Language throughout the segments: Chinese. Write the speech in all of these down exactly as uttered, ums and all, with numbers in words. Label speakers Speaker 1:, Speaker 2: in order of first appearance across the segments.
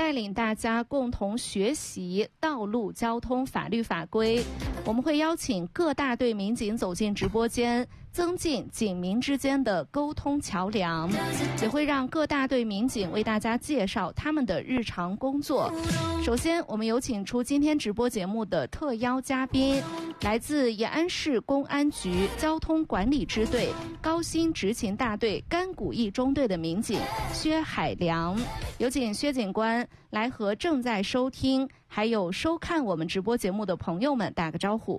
Speaker 1: 带领大家共同学习道路交通法律法规。我们会邀请各大队民警走进直播间，增进警民之间的沟通桥梁，也会让各大队民警为大家介绍他们的日常工作。首先，我们有请出今天直播节目的特邀嘉宾，来自延安市公安局交通管理支队高新执勤大队甘谷驿中队的民警薛海良。有请薛警官来和正在收听还有收看我们直播节目的朋友们打个招呼。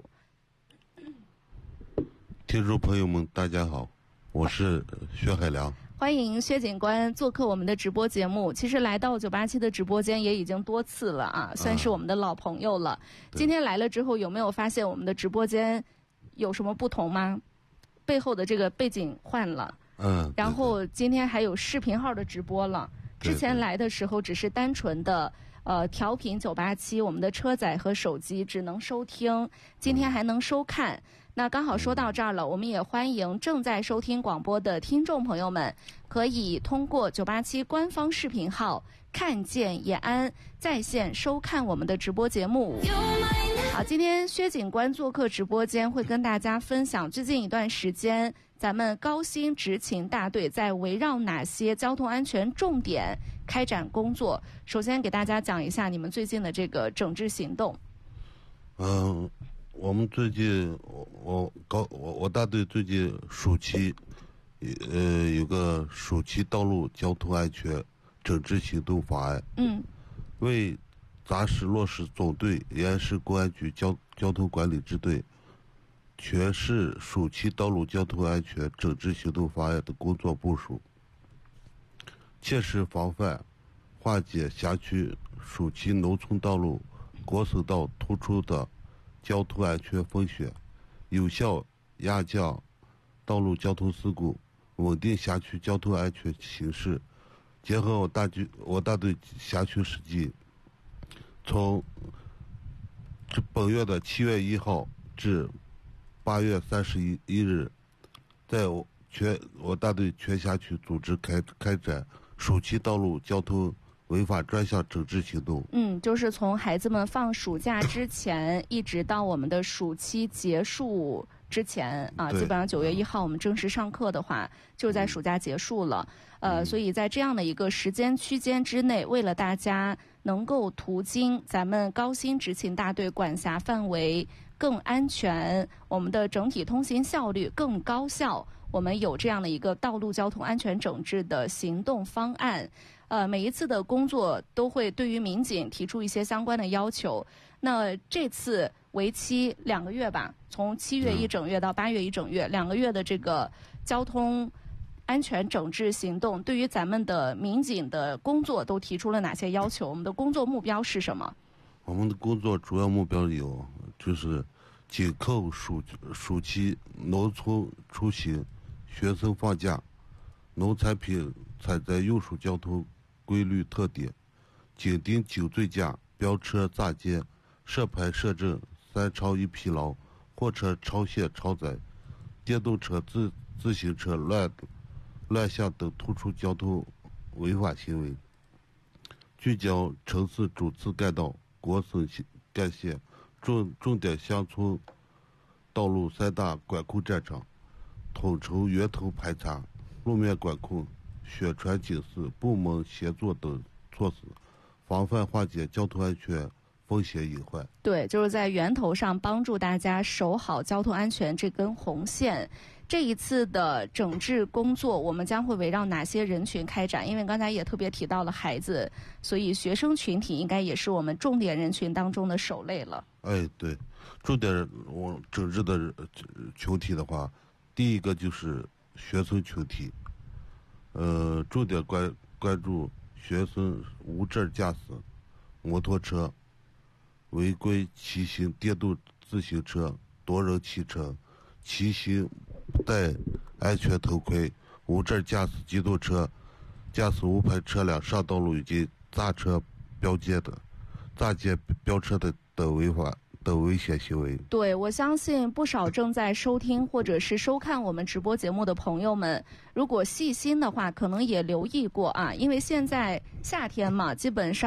Speaker 2: 听众朋友们大家好，我是薛海良。
Speaker 1: 欢迎薛警官做客我们的直播节目。其实来到九八七的直播间也已经多次了啊，算是我们的老朋友了。今天来了之后，有没有发现我们的直播间有什么不同吗？背后的这个背景换了，
Speaker 2: 嗯，
Speaker 1: 然后今天还有视频号的直播了。之前来的时候只是单纯的呃调频九八七，我们的车载和手机只能收听，今天还能收看。那刚好说到这儿了，我们也欢迎正在收听广播的听众朋友们，可以通过九八七官方视频号看见延安在线收看我们的直播节目。好，今天薛警官做客直播间，会跟大家分享最近一段时间咱们高新执勤大队在围绕哪些交通安全重点开展工作。首先给大家讲一下你们最近的这个整治行动。
Speaker 2: 嗯，我们最近我我高我我大队最近暑期呃有个暑期道路交通安全整治行动方案，
Speaker 1: 嗯，
Speaker 2: 为扎实落实总队延安市公安局交交通管理支队全市暑期道路交通安全整治行动方案的工作部署，切实防范化解辖区暑期农村道路、国省道突出的交通安全风险，有效压降道路交通事故，稳定辖区交通安全形势。结合我大局我大队辖区实际，从本月的七月一号至八月三十一日，在我全我大队全辖区组织开开展暑期道路交通违法专项整治行动。
Speaker 1: 嗯，就是从孩子们放暑假之前，一直到我们的暑期结束之前啊，基本上九月一号我们正式上课的话，就在暑假结束了。呃，所以在这样的一个时间区间之内，为了大家能够途经咱们高新执勤大队管辖范围更安全，我们的整体通行效率更高效，我们有这样的一个道路交通安全整治的行动方案。呃，每一次的工作都会对于民警提出一些相关的要求。那这次为期两个月吧，从七月一整月到八月一整月，两个月的这个交通安全整治行动，对于咱们的民警的工作都提出了哪些要求？我们的工作目标是什么？
Speaker 2: 我们的工作主要目标有，就是紧扣暑暑期农村出行、学生放假、农产品采摘用暑交通规律特点，紧盯酒醉驾、飙车炸街、设牌设阵、三超一疲劳、货车超限超载、电动车、自自行车乱乱象等突出交通违法行为，聚焦城市主次干道、国省干线、重重点乡村道路三大管控战场，统筹源头排查、路面管控、宣传警示、部门协作等措施，防范化解交通安全风险隐患。
Speaker 1: 对，就是在源头上帮助大家守好交通安全这根红线。这一次的整治工作，我们将会围绕哪些人群开展？因为刚才也特别提到了孩子，所以学生群体应该也是我们重点人群当中的首类了。
Speaker 2: 哎，对，重点我整治的群体的话，第一个就是学生群体，呃，重点关关注学生无证驾驶摩托车、违规骑行电动自行车、多人骑乘、骑行不戴安全头盔、无证驾驶机动车、驾驶无牌车辆上道路以及砸车飙街的、砸街飙车的等违法等危险行为。
Speaker 1: 对，我相信不少正在收听或者是收看我们直播节目的朋友们，如果细心的话，可能也留意过啊，因为现在夏天嘛，基本上